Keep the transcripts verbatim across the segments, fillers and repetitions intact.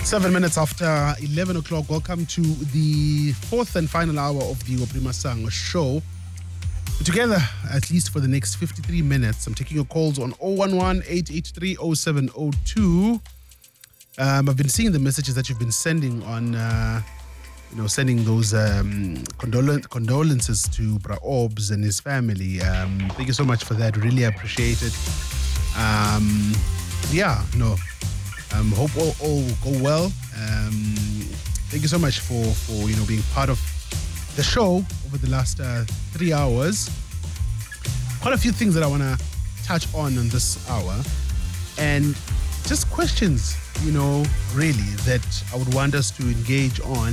Seven minutes after eleven o'clock, welcome to the fourth and final hour of the Oprima Sang show. Together, at least for the next fifty-three minutes, I'm taking your calls on zero one one, eight eight three, zero seven zero two. Um, I've been seeing the messages that you've been sending on, uh, you know, sending those um, condol- condolences to Bra Obs and his family. Um, thank you so much for that. Really appreciate it. Um, yeah, no. Um, hope all, all will go well. Um, thank you so much for, for you know being part of the show over the last uh, three hours. Quite a few things that I want to touch on in this hour, and just questions, you know, really that I would want us to engage on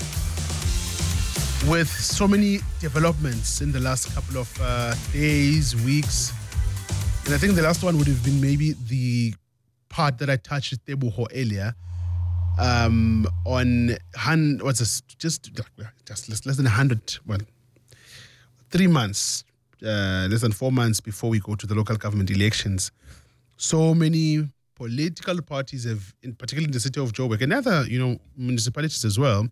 with so many developments in the last couple of uh, days, weeks, and I think the last one would have been maybe the part that I touched with Tebuho earlier um, on han, what's this, just just less, less than a hundred, well, three months, uh, less than four months before we go to the local government elections. So many political parties have, in particularly in the city of Joburg and other, you know, municipalities as well,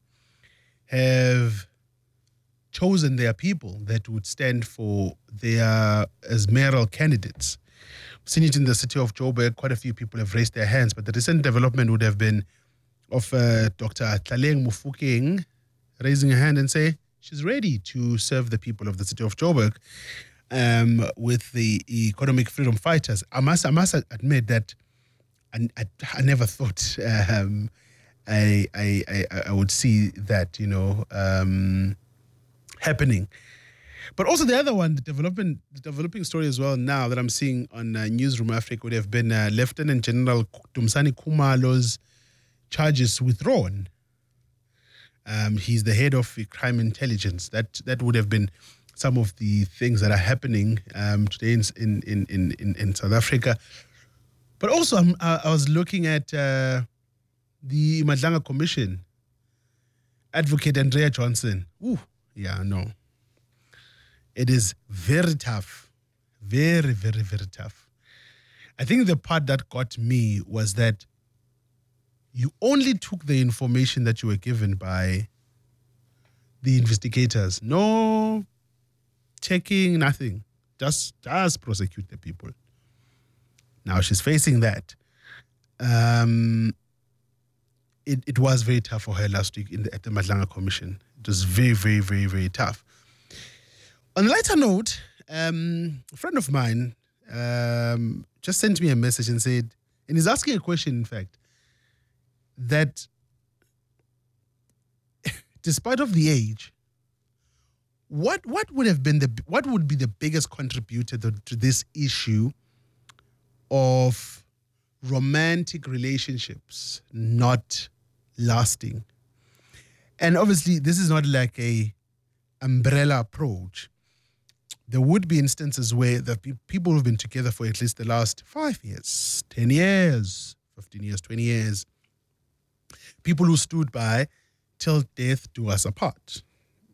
have chosen their people that would stand for their as mayoral candidates. Seen it in the city of Joburg. Quite a few people have raised their hands, but the recent development would have been of uh, Doctor Tlaleng Mofokeng raising a hand and say she's ready to serve the people of the city of Joburg um, with the economic freedom fighters. I must, I must admit that I, I, I never thought um, I, I, I, I would see that, you know, um, happening. But also the other one, the developing, the developing story as well now that I'm seeing on uh, Newsroom Africa would have been uh, Lieutenant General Dumisani Khumalo's charges withdrawn. Um, he's the head of crime intelligence. That that would have been some of the things that are happening um, today in, in, in, in, in South Africa. But also I'm, I, I was looking at uh, the Madlanga Commission, Advocate Andrea Johnson. Ooh, yeah, no. It is very tough. Very, very, very tough. I think the part that got me was that you only took the information that you were given by the investigators. No checking, nothing. Just, just prosecute the people. Now she's facing that. Um, it, it was very tough for her last week in the, at the Madlanga Commission. It was very, very, very, very tough. On a lighter note, um, a friend of mine um, just sent me a message and said, and he's asking a question, in fact, that despite of the age, what what would have been the what would be the biggest contributor to, to this issue of romantic relationships not lasting? And obviously, this is not like a umbrella approach. There would be instances where the pe- people who've been together for at least the last five years, ten years, fifteen years, twenty years, people who stood by till death do us apart.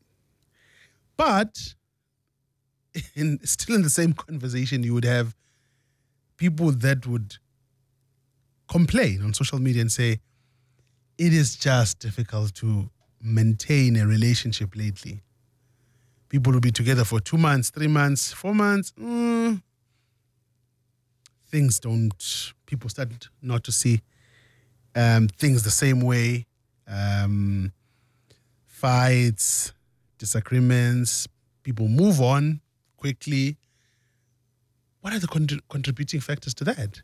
But in, still in the same conversation, you would have people that would complain on social media and say, it is just difficult to maintain a relationship lately. People will be together for two months, three months, four months. Mm, things don't, people start not to see um, things the same way. Um, fights, disagreements, people move on quickly. What are the con- contributing factors to that?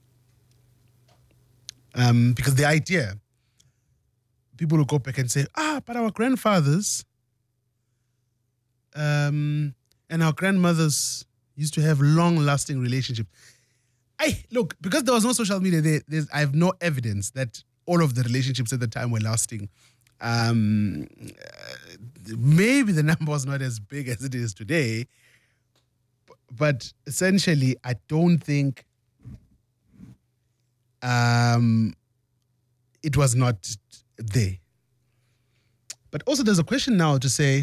Um, because the idea, people will go back and say, ah, but our grandfathers Um, and our grandmothers used to have long-lasting relationships. I look, because there was no social media, there, there's, I have no evidence that all of the relationships at the time were lasting. Um, uh, maybe the number was not as big as it is today, but essentially, I don't think um, it was not there. But also, there's a question now to say,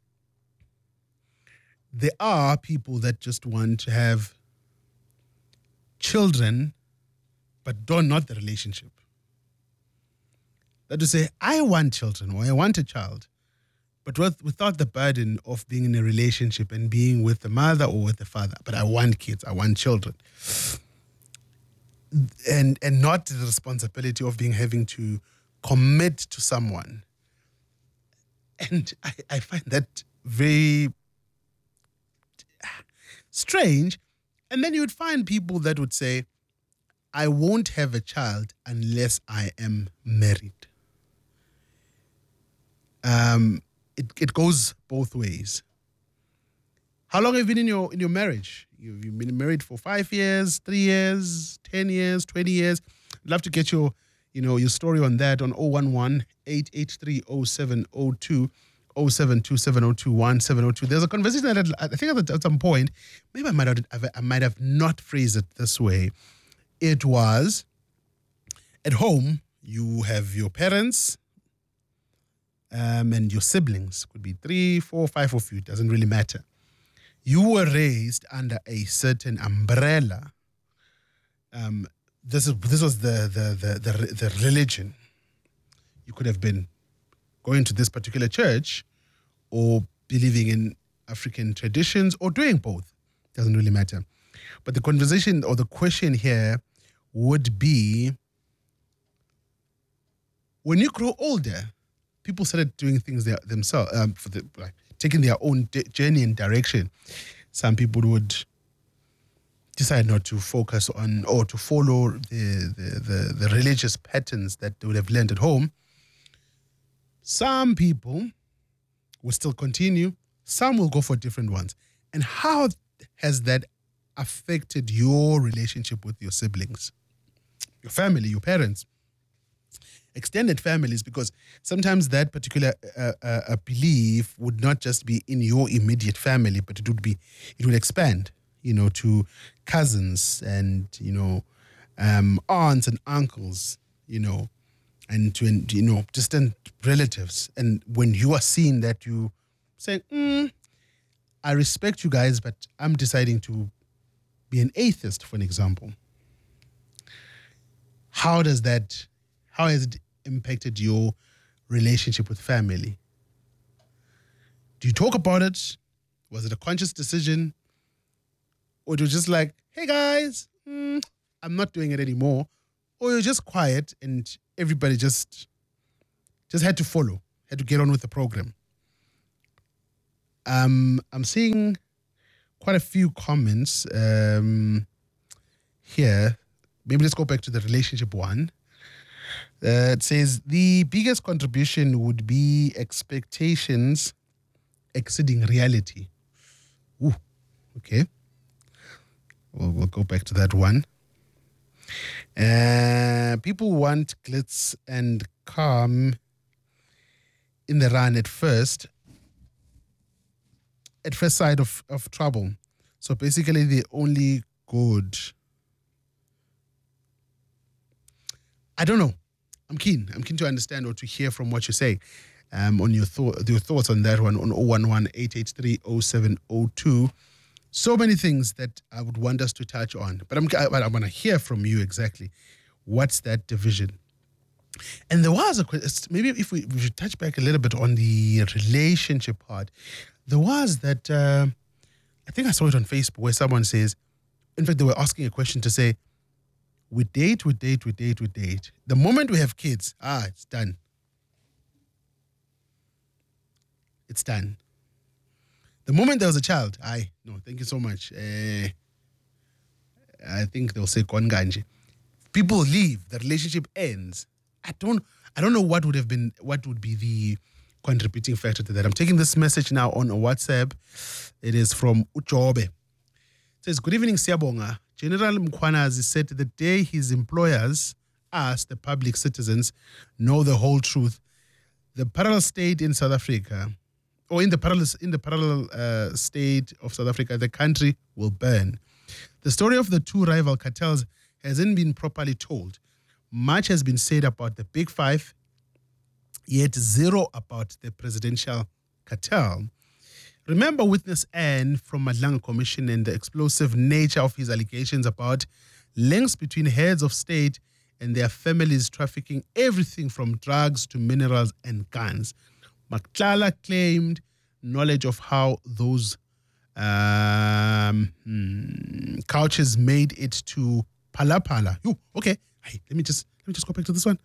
there are people that just want to have children, but don't not the relationship. that to say, I want children or I want a child, but with, without the burden of being in a relationship and being with the mother or with the father. But I want kids, I want children. And and not the responsibility of being having to commit to someone. And I, I find that very strange. And then you would find people that would say, I won't have a child unless I am married. Um, it, it goes both ways. How long have you been in your in your marriage? You've you've been married for five years, three years, ten years, twenty years. I'd love to get your, you know, your story on that on zero one one, eight eight three, zero seven zero two, zero seven two seven zero two one seven zero two. There's a conversation that I'd- I think at, at some point, maybe I might have I might have not phrased it this way. It was, at home, you have your parents um, and your siblings. Could be three, four, five of you. It doesn't really matter. You were raised under a certain umbrella. Um, this is this was the the, the the the religion. You could have been going to this particular church, or believing in African traditions, or doing both. Doesn't really matter. But the conversation or the question here would be: when you grow older, people started doing things their, themselves, um, for the, like taking their own d- journey and direction. Some people would decide not to focus on or to follow the, the, the, the religious patterns that they would have learned at home. Some people will still continue. Some will go for different ones. And how has that affected your relationship with your siblings, your family, your parents? Extended families, because sometimes that particular uh, uh, uh, belief would not just be in your immediate family, but it would be, it would expand, you know, to cousins and, you know, um, aunts and uncles, you know, and to, you know, distant relatives. And when you are seeing that, you say, mm, I respect you guys, but I'm deciding to be an atheist, for an example. How does that, how has it impacted your relationship with family? Do you talk about it? Was it a conscious decision? Or it was just like, hey guys, mm, I'm not doing it anymore. Or you're just quiet and everybody just, just had to follow, had to get on with the program. Um, I'm seeing quite a few comments um, here. Maybe let's go back to the relationship one. Uh, it says the biggest contribution would be expectations exceeding reality. Ooh, okay. We'll, we'll go back to that one. Uh, people want glitz and calm in the run at first, at first sight of, of trouble. So basically, the only good. I don't know. I'm keen. I'm keen to understand or to hear from what you say um, on your, thought, your thoughts on that one on zero one one, eight eight three, zero seven zero two. So many things that I would want us to touch on. But I'm, I, I want to hear from you exactly. What's that division? And there was a question, maybe if we, we should touch back a little bit on the relationship part. There was that, uh, I think I saw it on Facebook where someone says, in fact, they were asking a question to say, we date, we date, we date, we date. The moment we have kids, ah, it's done. It's done. The moment there was a child, I no, thank you so much. Uh, I think they'll say Konganje. People leave, the relationship ends. I don't I don't know what would have been what would be the contributing factor to that. I'm taking this message now on WhatsApp. It is from Ujobe. It says, good evening, Siyabonga. General Mkhwanazi said the day his employers, us, the public citizens, know the whole truth, the parallel state in South Africa, or in the parallel in the parallel uh, state of South Africa, the country will burn. The story of the two rival cartels hasn't been properly told. Much has been said about the Big Five, yet zero about the presidential cartel. Remember witness Anne from Madlanga Commission and the explosive nature of his allegations about links between heads of state and their families trafficking everything from drugs to minerals and guns. Matlala claimed knowledge of how those um, hmm, couches made it to Phala Phala. Yo, okay, hey, let me just let me just go back to this one.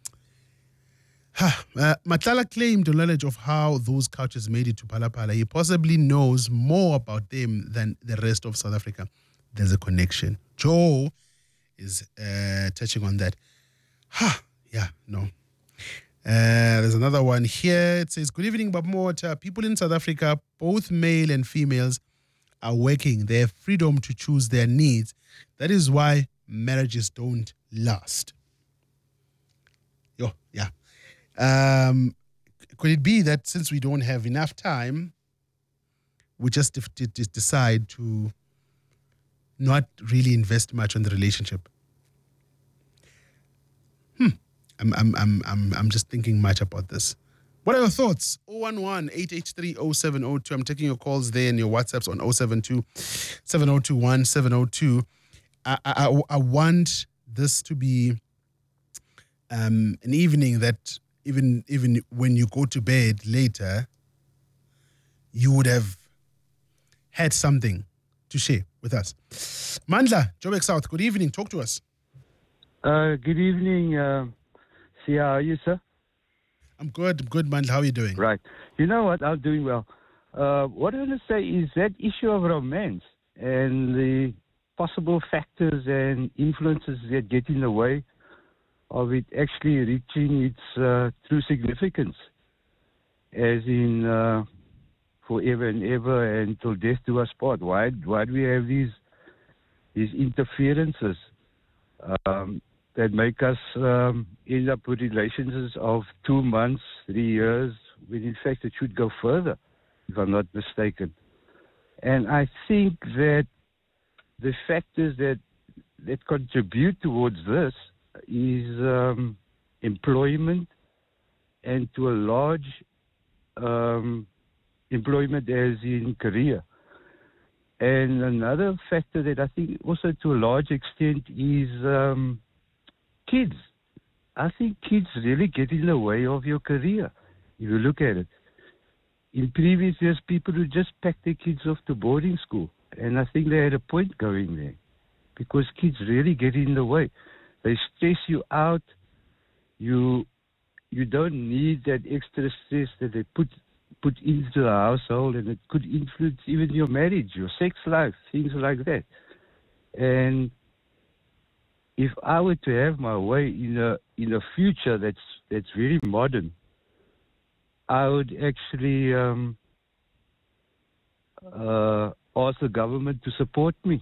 Uh, Matlala claimed knowledge of how those couches made it to Phala Phala. He possibly knows more about them than the rest of South Africa. There's a connection. Joe is uh, touching on that. Ha, yeah, no. Uh, there's another one here. It says, good evening, Babmota. People in South Africa, both male and females, are working. They have freedom to choose their needs. That is why marriages don't last. Yo, yeah. Um, could it be that since we don't have enough time, we just def- d- d- decide to not really invest much on the relationship? Hmm. I'm I'm I'm I'm I'm just thinking much about this. What are your thoughts? oh one one, eight eight three, oh seven oh two. I'm taking your calls there and your WhatsApps on oh seven two, seven oh two one, seven oh two. I, I, I want this to be um, an evening that even even when you go to bed later, you would have had something to share with us. Mandla, Joburg South, good evening. Talk to us. Uh, good evening, uh, Sia. How are you, sir? I'm good. I'm good, Mandla. How are you doing? Right. You know what? I'm doing well. Uh, what I want to say is that issue of romance and the possible factors and influences that get in the way of it actually reaching its uh, true significance, as in uh, forever and ever until death do us part. Why? Why do we have these these interferences um, that make us um, end up with relations of two months, three years, when in fact it should go further, if I'm not mistaken. And I think that the factors that that contribute towards this is um, employment, and to a large um, employment as in career. And another factor that I think also to a large extent is um, kids. I think kids really get in the way of your career, if you look at it. In previous years, people would just pack their kids off to boarding school, and I think they had a point going there, because kids really get in the way. They stress you out. You you don't need that extra stress that they put put into the household, and it could influence even your marriage, your sex life, things like that. And if I were to have my way in a in a future that's that's very modern, I would actually um, uh, ask the government to support me.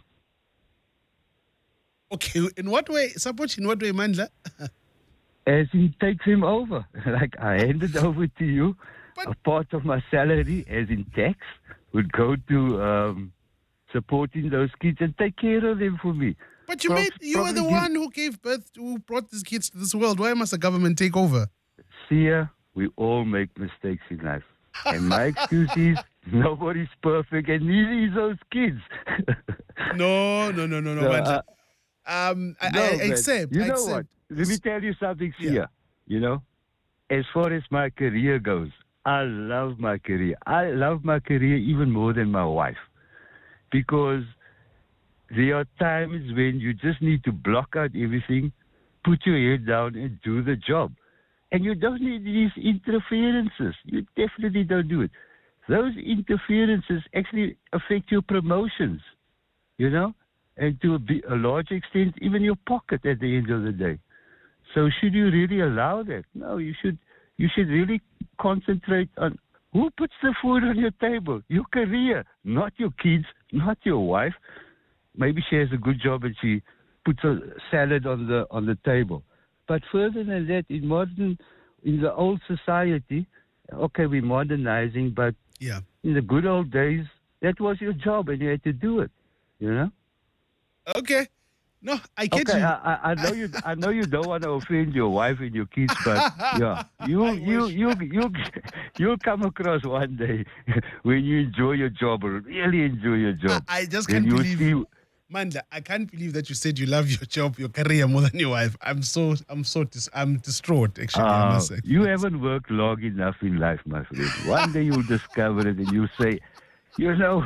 Okay, in what way? Support in what way, Mandla? As in take them over. Like I handed over to you, But- a part of my salary, as in tax, would go to um, supporting those kids and take care of them for me. But you Prob- made you were the probably give- one who gave birth, who brought these kids to this world. Why must the government take over? Sia, we all make mistakes in life. And my excuse is nobody's perfect, and neither is those kids. No, no, no, no, no, No, Mandla. uh, Um, I, No, I, I man. accept. You I know accept. what? Let me tell you something, Sia. Yeah. You know, as far as my career goes, I love my career. I love my career even more than my wife, because there are times when you just need to block out everything, put your head down, and do the job. And you don't need these interferences. You definitely don't do it. Those interferences actually affect your promotions, you know, and to a, bi- a large extent, even your pocket at the end of the day. So should you really allow that? No, you should you should really concentrate on who puts the food on your table, your career, not your kids, not your wife. Maybe she has a good job and she puts a salad on the on the table. But further than that, in modern, in the old society, okay, we're modernizing, but Yeah. in the good old days, that was your job and you had to do it, you know? Okay. No, I get Okay, you. I, I, I know you. I know you don't want to offend your wife and your kids, but yeah, you I you wish. you you you'll come across one day when you enjoy your job or really enjoy your job. I, I just then can't you'll believe. see Mandla, I can't believe that you said you love your job, your career more than your wife. I'm so, I'm so, dis- I'm distraught. Actually, I Uh, must say. you haven't worked long enough in life, my friend. One day you'll discover it and you'll say, you know,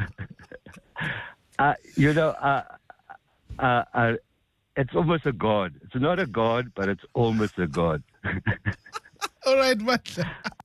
uh, you know, uh, uh, uh, it's almost a god. It's not a god, but it's almost a god. All right, Mandla.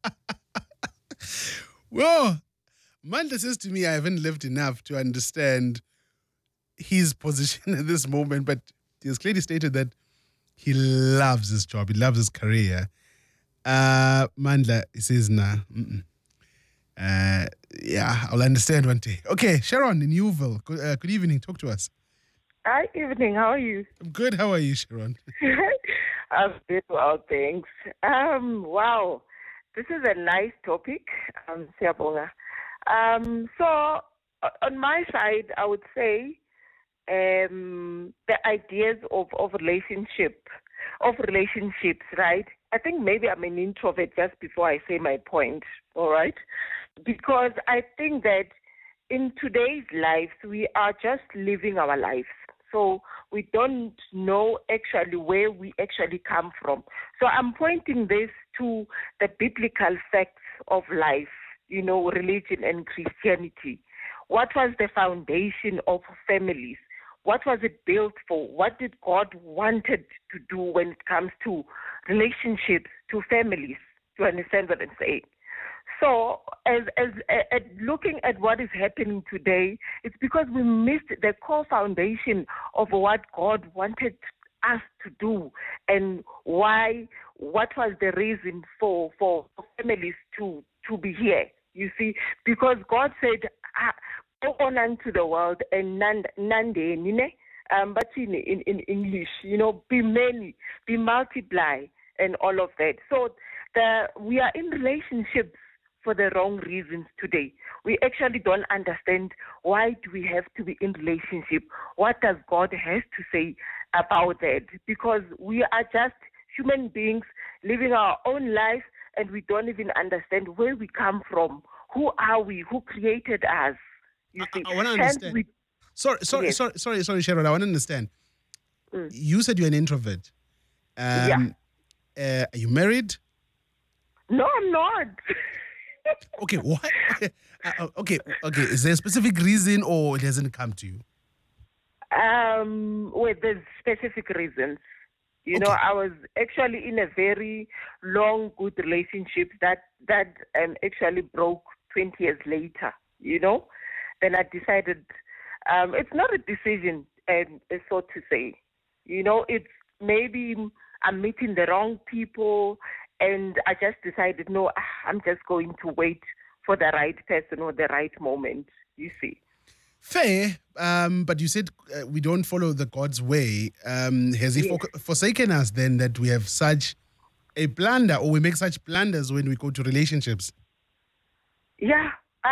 Well, Mandla says to me, I haven't lived enough to understand his position at this moment, but he has clearly stated that he loves his job, he loves his career. Uh, Mandla, he says, nah. Mm-mm. Uh, yeah, I'll understand one day. Okay, Sharon in Newville. Good, uh, good evening. Talk to us. Hi, evening. How are you? I'm good. How are you, Sharon? I'm good. Well, thanks. Um, wow, this is a nice topic, um, Siyabonga. Um, so uh, on my side, I would say um, the ideas of, of relationship, of relationships, right? I think maybe I'm an introvert just before I say my point, all right? Because I think that in today's lives, we are just living our lives. So we don't know actually where we actually come from. So I'm pointing this to the biblical facts of life, you know, religion and Christianity. What was the foundation of families? What was it built for? What did God wanted to do when it comes to relationships, to families? To understand what I'm saying? So, as, as, as looking at what is happening today, it's because we missed the core foundation of what God wanted us to do and why, what was the reason for, for families to, to be here. You see, because God said, ah, go on unto the world and nande, um, but in, in, in English, you know, be many, be multiply and all of that. So the, we are in relationships for the wrong reasons today. We actually don't understand why do we have to be in relationship. What does God have to say about that? Because we are just human beings living our own life and we don't even understand where we come from. Who are we? Who created us? You see, I, I want to understand. We, sorry, sorry, yes. sorry, sorry, sorry, Sharon. I want to understand. Mm. You said you're an introvert. Um, yeah. Uh, are you married? No, I'm not. Okay, what? Okay, uh, okay, okay. Is there a specific reason, or it hasn't come to you? Um, well, there's specific reasons. You Okay. know, I was actually in a very long, good relationship that that um, actually broke twenty years later. You know, then I decided um, it's not a decision, um, so to say. You know, it's maybe I'm meeting the wrong people. And I just decided, no, I'm just going to wait for the right person or the right moment, you see. Fair, um, but you said uh, we don't follow the God's way. Um, has he Yes. for- forsaken us then that we have such a blunder, or we make such blunders when we go to relationships? Yeah,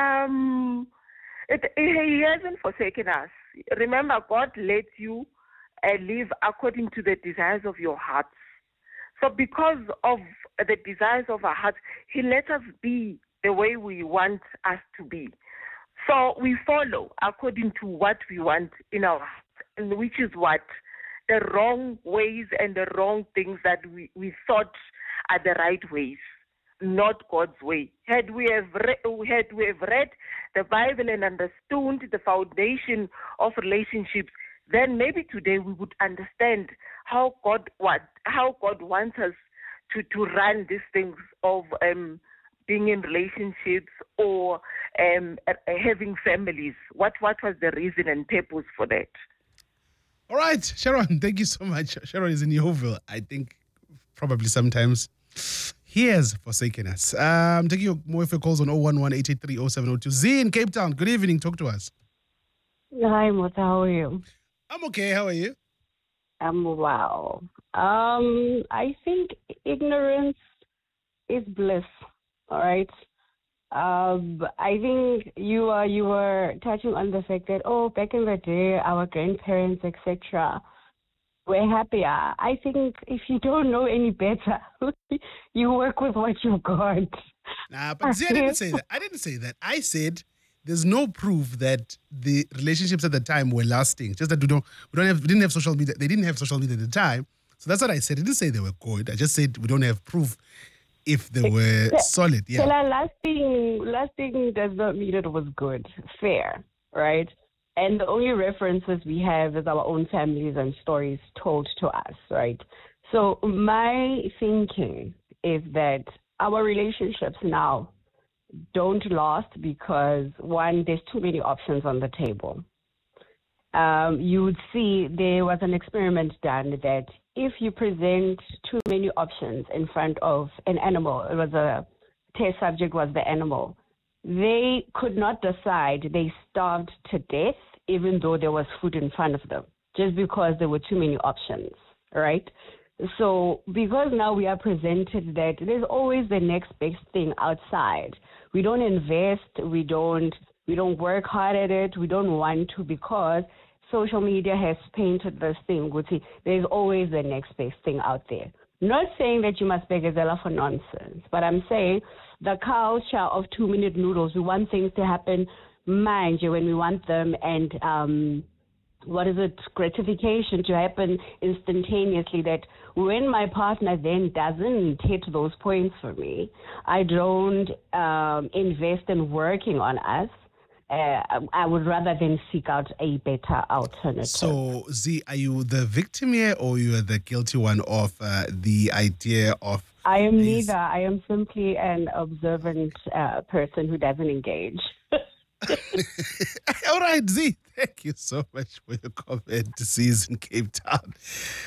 um, it, it, he hasn't forsaken us. Remember, God lets you uh, live according to the desires of your heart. So because of the desires of our hearts, he let us be the way we want us to be. So we follow according to what we want in our hearts, and which is what? The wrong ways and the wrong things that we, we thought are the right ways, not God's way. Had we have re- had we have read the Bible and understood the foundation of relationships, then maybe today we would understand how God what how God wants us to, to run these things of um, being in relationships or um, uh, having families. What what was the reason and purpose for that? All right, Sharon, thank you so much. Sharon is in Yeovil. I think probably sometimes he has forsaken us. Um, taking your, more of your calls on oh one one, eight eight three, oh seven oh two. Z in Cape Town, good evening. Talk to us. Hi, Mota. How are you? I'm okay. How are you? I'm well. Um, I think ignorance is bliss. All right. Um, I think you uh, you were touching on the fact that oh, back in the day, our grandparents, et cetera, were happier. I think if you don't know any better, you work with what you got. Nah, but see, I didn't say that. I didn't say that. I said there's no proof that the relationships at the time were lasting. Just that we don't, we don't have, we didn't have social media. They didn't have social media at the time. So that's what I said. I didn't say they were good. I just said we don't have proof if they were solid. Yeah. Stella, lasting, lasting does not mean it was good. Fair, right? And the only references we have is our own families and stories told to us, right? So my thinking is that our relationships now don't last because, one, there's too many options on the table. Um, you would see there was an experiment done that if you present too many options in front of an animal, it was a test subject was the animal, they could not decide. They starved to death even though there was food in front of them, just because there were too many options, right? So because now we are presented that there's always the next best thing outside. We don't invest, we don't we don't work hard at it, we don't want to, because social media has painted this thing, Guti, there's always the next best thing out there. Not saying that you must begazela for nonsense, but I'm saying the culture of two-minute noodles, we want things to happen, mind you, when we want them, and um, what is it, gratification to happen instantaneously, that when my partner then doesn't hit those points for me, I don't um, invest in working on us. Uh, I would rather then seek out a better alternative. So, Z, are you the victim here or you are the guilty one of uh, the idea of... I am these... neither. I am simply an observant uh, person who doesn't engage. All right, Z. Thank you so much for your comment. Z is in Cape Town.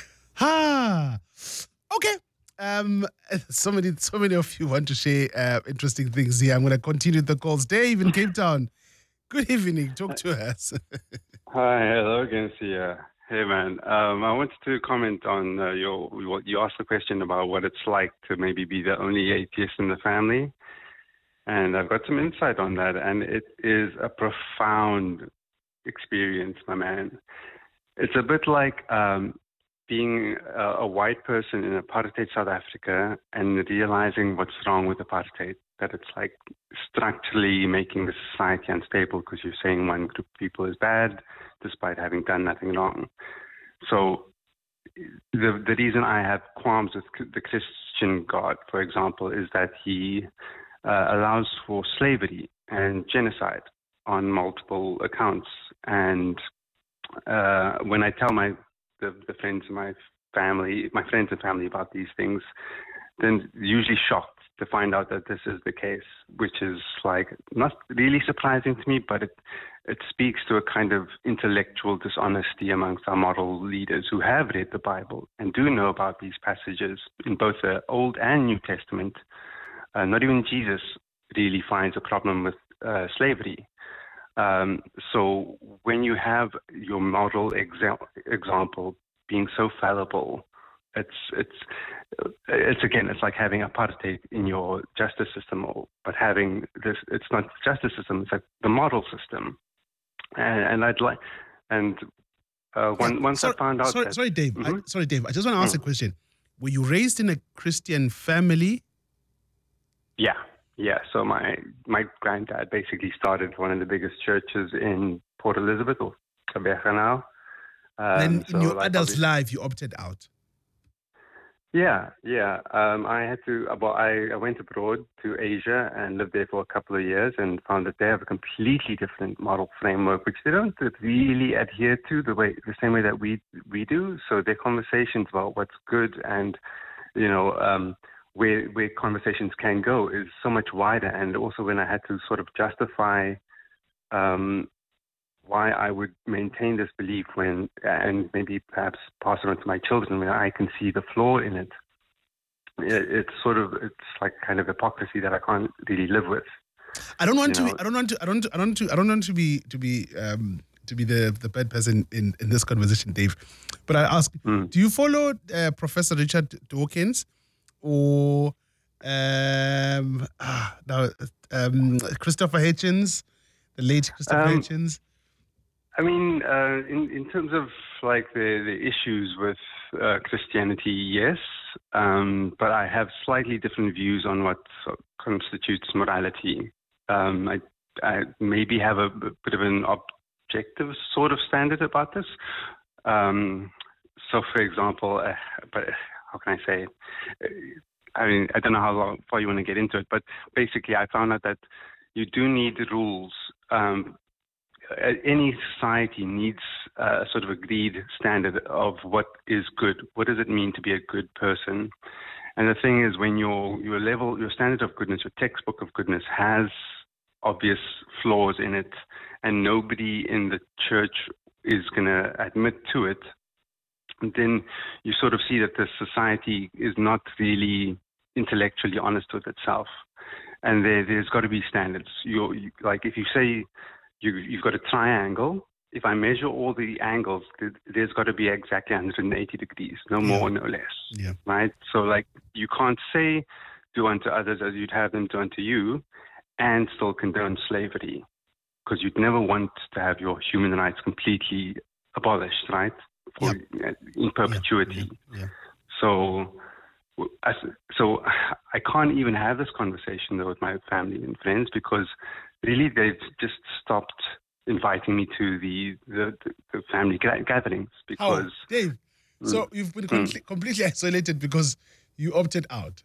Ah, okay. Um, so many, so many of you want to share uh, interesting things here. I'm going to continue the calls. Dave in Cape Town. Good evening. Talk to us. Hi, hello again, Sia. Hey, man. Um, I wanted to comment on uh, your. You asked the question about what it's like to maybe be the only atheist in the family. And I've got some insight on that, and it is a profound experience, my man. It's a bit like um, being a, a white person in apartheid South Africa and realizing what's wrong with apartheid, that it's like structurally making the society unstable because you're saying one group of people is bad despite having done nothing wrong. So the the reason I have qualms with the Christian God, for example, is that he Uh, allows for slavery and genocide on multiple accounts. And uh, when I tell my the, the friends in my family, my friends and family about these things, then usually shocked to find out that this is the case, which is like not really surprising to me, but it it speaks to a kind of intellectual dishonesty amongst our moral leaders who have read the Bible and do know about these passages in both the Old and New Testament. Uh, not even Jesus really finds a problem with uh, slavery. Um, so when you have your model exa- example being so fallible, it's it's it's again it's like having apartheid in your justice system, or but having this. It's not the justice system; it's like the model system. And, and I'd like and uh, one, once sorry, I found out. Sorry, that, sorry, Dave. Mm-hmm. I, sorry, Dave. I just want to ask mm-hmm. a question. Were you raised in a Christian family? Yeah, yeah. So my my granddad basically started one of the biggest churches in Port Elizabeth, or Gqeberha now. Um, then in so your like adult life, you opted out. Yeah, yeah. Um, I had to. Well, I, I went abroad to Asia and lived there for a couple of years, and found that they have a completely different model framework, which they don't really adhere to the way the same way that we we do. So their conversations about what's good and you know. Um, Where, where conversations can go is so much wider. And also when I had to sort of justify um, why I would maintain this belief when, and maybe perhaps pass it on to my children when I can see the flaw in it, it it's sort of, it's like kind of hypocrisy that I can't really live with. I don't want you to, know? be, I don't want to, I don't, I don't want to, I don't want to be, to be, um, to be the, the bad person in, in this conversation, Dave. But I ask, mm. do you follow uh, Professor Richard Dawkins? Or um, ah, now, um, Christopher Hitchens, the late Christopher um, Hitchens? I mean, uh, in, in terms of like the, the issues with uh, Christianity, yes. Um, but I have slightly different views on what constitutes morality. Um, I uh, maybe have a bit of an objective sort of standard about this. Um, so, for example, uh, but how can I say it? I mean, I don't know how long, far you want to get into it, but basically I found out that you do need rules. Um, any society needs a sort of agreed standard of what is good. What does it mean to be a good person? And the thing is, when your your level, your standard of goodness, your textbook of goodness has obvious flaws in it, and nobody in the church is going to admit to it, then you sort of see that the society is not really intellectually honest with itself. And there, there's got to be standards. You're, you, like if you say you, you've got a triangle, if I measure all the angles, there's got to be exactly one hundred eighty degrees, no Yeah. more, no less. Yeah. Right? So like you can't say do unto others as you'd have them do unto you and still condone slavery, because you'd never want to have your human rights completely abolished, right? For, in perpetuity. Yeah. Yeah. So, as, so I can't even have this conversation though with my family and friends, because really they've just stopped inviting me to the the, the family gatherings because. How, Dave? So Mm. you've been Mm. com- completely isolated because you opted out.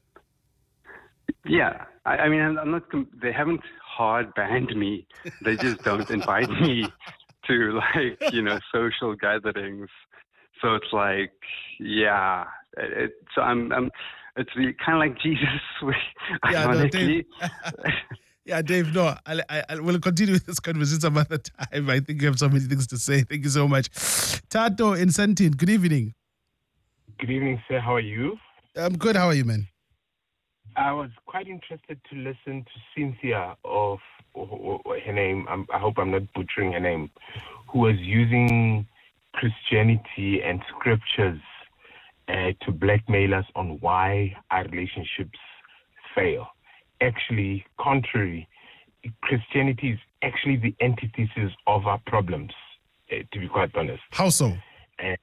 Yeah, I, I mean, I'm, I'm not. com- They haven't hard banned me. They just don't invite me to like you know social gatherings. So it's like, yeah. It, it, so I'm, I'm. It's really kind of like Jesus. Yeah, no, ironically. Dave. Yeah, Dave. No, I, I, I will continue this conversation some other time. I think you have so many things to say. Thank you so much, Tato in Sentin. Good evening. Good evening, sir. How are you? I'm good. How are you, man? I was quite interested to listen to Cynthia of her name. I'm, I hope I'm not butchering her name, who was using Christianity and scriptures uh, to blackmail us on why our relationships fail. Actually, contrary, Christianity is actually the antithesis of our problems, uh, to be quite honest. How so? Uh,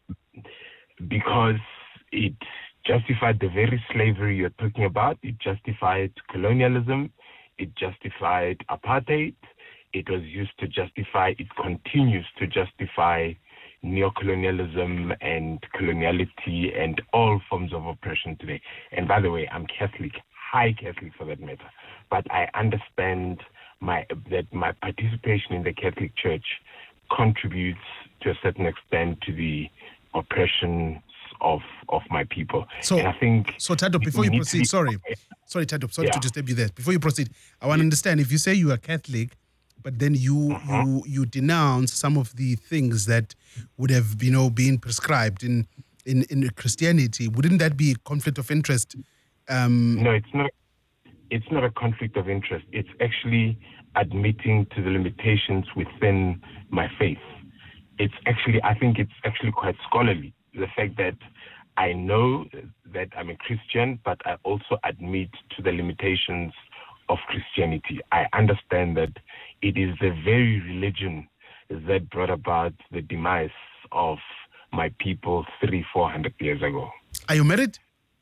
because it justified the very slavery you're talking about. It justified colonialism. It justified apartheid. It was used to justify, it continues to justify neocolonialism and coloniality and all forms of oppression today. And by the way, I'm Catholic, high Catholic for that matter. But I understand my that my participation in the Catholic Church contributes to a certain extent to the oppression of of my people. So, and I think so Tato, before you proceed, sorry, sorry, Tato, sorry Yeah. to disturb you there. Before you proceed, I want to understand if you say you are Catholic, but then you Uh-huh. you you denounce some of the things that would have you know been prescribed in in in Christianity. Wouldn't that be a conflict of interest? Um, No, it's not. It's not a conflict of interest. It's actually admitting to the limitations within my faith. It's actually, I think it's actually quite scholarly. The fact that I know that I'm a Christian, but I also admit to the limitations of Christianity. I understand that it is the very religion that brought about the demise of my people three, four hundred years ago. are you married?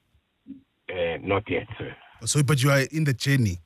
Uh, not yet, sir. So, but you are in the journey.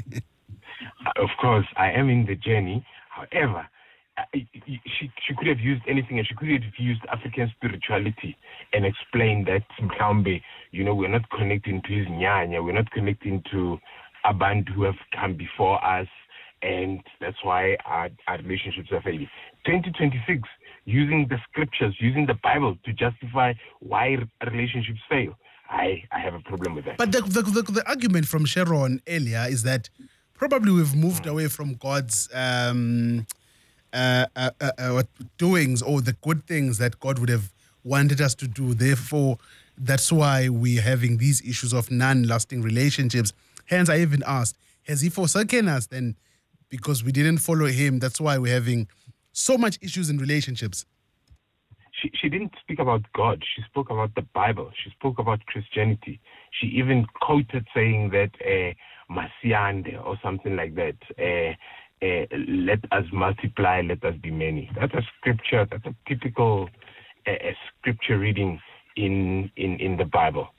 Of course, I am in the journey. However, I- I- she she could have used anything, and she could have used African spirituality and explained that Mkambe, you know, we're not connecting to his nyanya, we're not connecting to Abantu who have come before us, and that's why our, our relationships are failing. twenty twenty-six, using the scriptures, using the Bible to justify why relationships fail. I, I have a problem with that. But the, the, the, the argument from Sharon earlier is that probably we've moved away from God's um, uh, uh, uh, uh, doings or the good things that God would have wanted us to do. Therefore, that's why we're having these issues of non-lasting relationships. Hence, I even asked, has he forsaken us then because we didn't follow him? That's why we're having so much issues in relationships. She, she didn't speak about God. She spoke about the Bible. She spoke about Christianity. She even quoted saying that uh, Masiande or something like that. Uh, uh, let us multiply, let us be many. That's a scripture. That's a typical uh, a scripture reading in, in, in the Bible.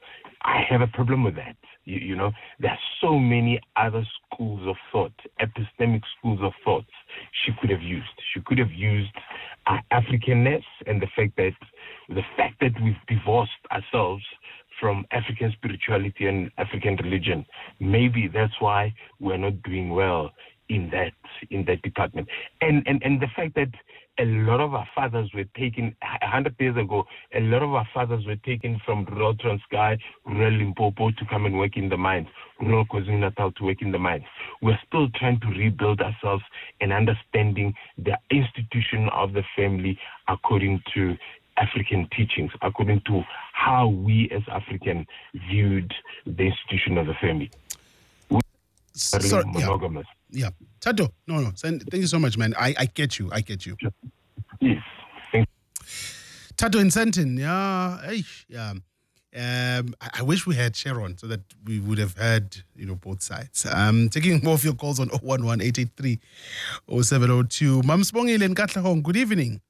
I have a problem with that. You, you know, there are so many other schools of thought, epistemic schools of thoughts she could have used. She could have used uh, Africanness and the fact that the fact that we've divorced ourselves from African spirituality and African religion. Maybe that's why we're not doing well in that in that department. And and and the fact that a lot of our fathers were taken a hundred years ago. A lot of our fathers were taken from rural Transkei, rural Limpopo to come and work in the mines, rural KwaZulu-Natal to work in the mines. We're still trying to rebuild ourselves and understanding the institution of the family according to African teachings, according to how we as African viewed the institution of the family. We are Sorry, monogamous. Yeah. yeah. Tato, no, no. Thank you so much, man. I, I get you. I get you. Yes. Thank Tato in Sentin, yeah. Hey, yeah. Um, I, I wish we had Sharon so that we would have heard, you know, both sides. Um, taking more of your calls on oh one one, eight eight three, oh seven oh two. Mam Sibongile in Katlehong, good evening.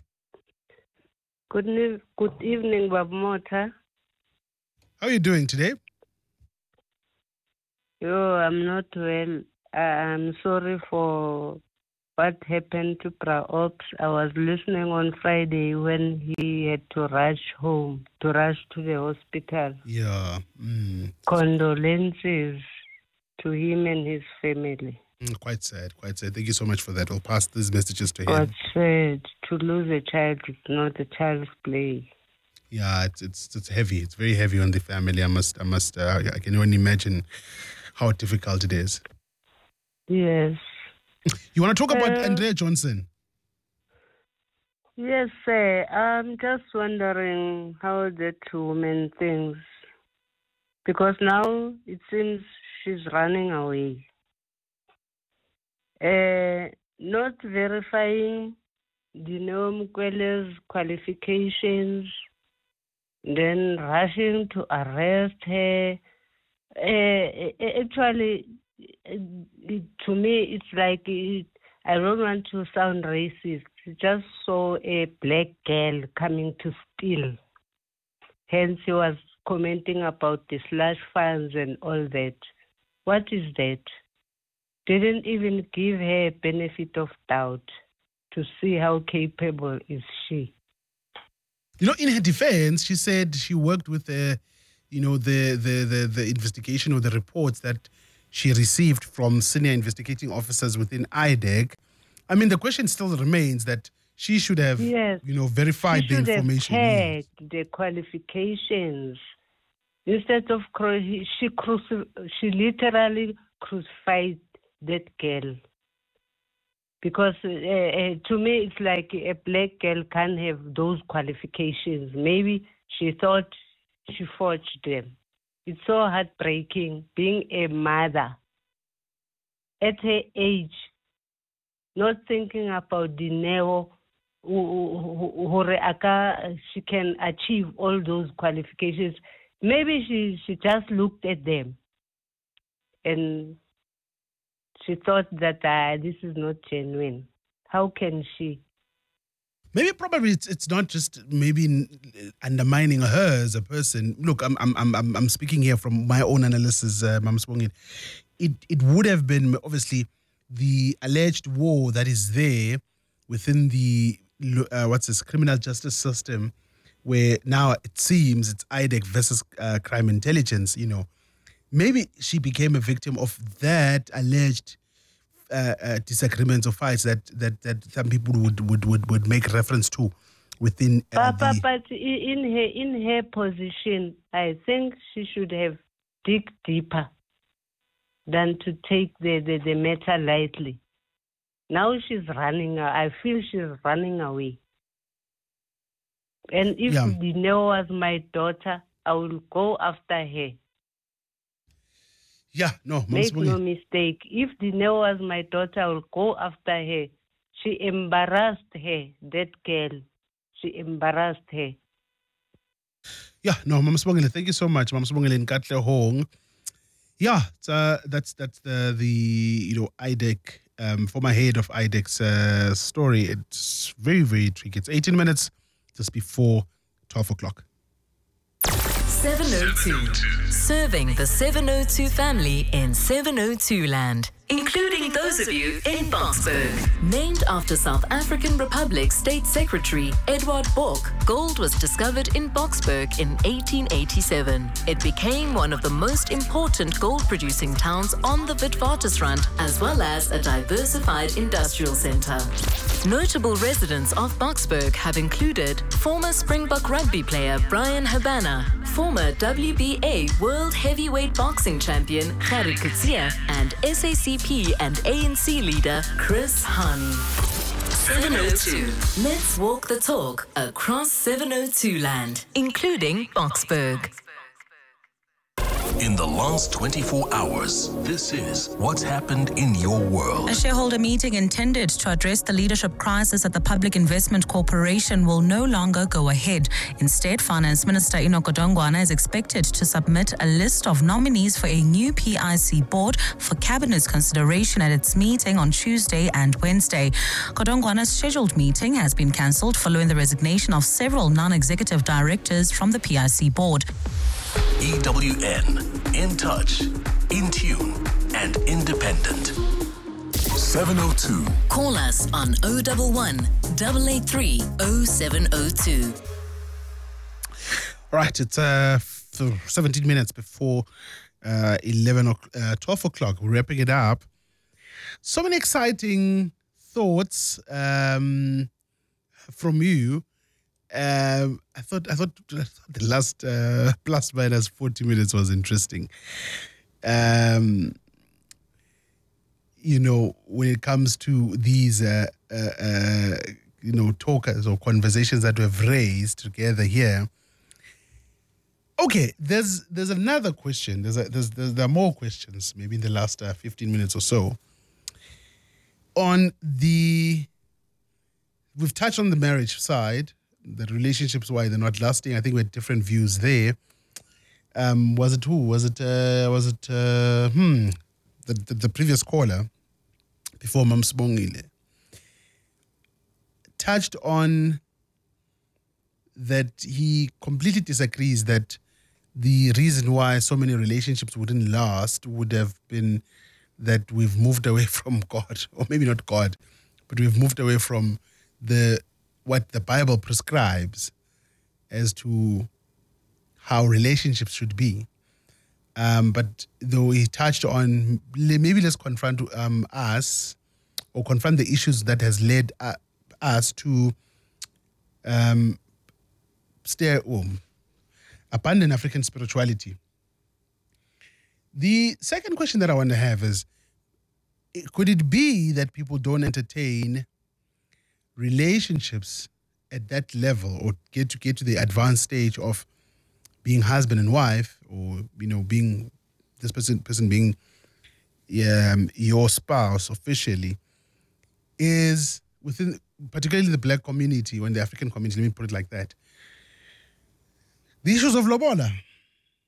Good, ne- good evening, Bob Mota. How are you doing today? Yo, I'm not well. I'm sorry for what happened to Praops. I was listening on Friday when he had to rush home, to rush to the hospital. Yeah. Mm. Condolences to him and his family. Mm, quite sad, quite sad. Thank you so much for that. We'll pass these messages to him. God said to lose a child is not a child's play. Yeah, it's it's it's heavy. It's very heavy on the family. I must I must uh, I can only imagine how difficult it is. Yes. You want to talk about Uh, Andrea Johnson? Yes, sir. I'm just wondering how that woman thinks. Because now it seems she's running away. Uh, not verifying Dineo Mukwele's qualifications, then rushing to arrest her. Uh, actually, it, to me, it's like, it, I don't want to sound racist. Just saw a black girl coming to steal. Hence, he was commenting about the slush funds and all that. What is that? Didn't even give her a benefit of doubt to see how capable is she. You know, in her defense, she said she worked with the, you know, the the the, the investigation or the reports that she received from senior investigating officers within I D E C. I mean, the question still remains that she should have, Yes. you know, verified She the should information. have checked the qualifications. Instead of, cru- she, cruci- she literally crucified that girl. Because uh, uh, to me, it's like a black girl can't have those qualifications. Maybe she thought she forged them. It's so heartbreaking being a mother at her age, not thinking about the Dineo, she can achieve all those qualifications. Maybe she, she just looked at them and she thought that uh, this is not genuine. How can she? Maybe probably it's, it's not just maybe undermining her as a person. Look, I'm I'm I'm I'm speaking here from my own analysis, uh, Mam Sibongile. It it would have been obviously the alleged war that is there within the uh, what's this criminal justice system, where now it seems it's I D E C versus uh, crime intelligence. You know, maybe she became a victim of that alleged uh, uh, disagreements or fights that, that, that some people would, would, would, would make reference to within uh, but, the... but in her in her position, I think she should have dig deeper than to take the, the, the matter lightly. Now she's running. I feel she's running away. And if Yeah. Dineo was my daughter, I will go after her. Yeah, no, Mam Make no Sibongile. mistake. If Dineo was my daughter, I will go after her. She embarrassed her, that girl. She embarrassed her. Yeah, no, Mam Sibongile, thank you so much, Mam Sibongile in Katlehong. Yeah, it's, uh, that's that's the the you know I D E C um, former head of I D E C's uh, story. It's very very tricky. It's eighteen minutes just before twelve o'clock. seven oh two. Serving the seven oh two family in seven oh two land, including those of you in Boksburg. Named after South African Republic State Secretary Edward Bork, gold was discovered in Boksburg in eighteen eighty-seven. It became one of the most important gold-producing towns on the Witwatersrand, as well as a diversified industrial center. Notable residents of Boksburg have included former Springbok rugby player Brian Habana, former W B A World Heavyweight Boxing Champion Gerrit Coetzee, and S A C P and A N C leader Chris Hani. seven oh two. Let's walk the talk across seven oh two land, including Boksburg. In the last twenty-four hours, this is what's happened in your world. A shareholder meeting intended to address the leadership crisis at the Public Investment Corporation will no longer go ahead. Instead, Finance Minister Enoch Godongwana is expected to submit a list of nominees for a new P I C board for Cabinet's consideration at its meeting on Tuesday and Wednesday. Godongwana's scheduled meeting has been cancelled following the resignation of several non-executive directors from the P I C board. E W N, in touch, in tune, and independent. seven oh two. Call us on oh one one, eight eight three, oh seven oh two. All right, it's uh, seventeen minutes before uh, eleven o'clock, uh, twelve o'clock. We're wrapping it up. So many exciting thoughts um, from you. Um, I thought I thought the last uh, plus minus forty minutes was interesting. Um, you know, when it comes to these, uh, uh, uh, you know, talkers or conversations that we've raised together here. Okay, there's there's another question. There's, a, there's, there's there are more questions. Maybe in the last uh, fifteen minutes or so. On the, we've touched on the marriage side. The relationships, why they're not lasting. I think we had different views there. Um, was it who? Was it, uh, was it, uh, hmm, the, the, the previous caller before Mamsbongile touched on that he completely disagrees that the reason why so many relationships wouldn't last would have been that we've moved away from God, or maybe not God, but we've moved away from the what the Bible prescribes as to how relationships should be. Um, but though he touched on, maybe let's confront um, us or confront the issues that has led uh, us to um, stay, oh, abandon African spirituality. The second question that I want to have is, could it be that people don't entertain relationships at that level or get to get to the advanced stage of being husband and wife, or, you know, being this person person being um, your spouse officially, is within particularly the black community or in the African community, let me put it like that, the issues of lobola.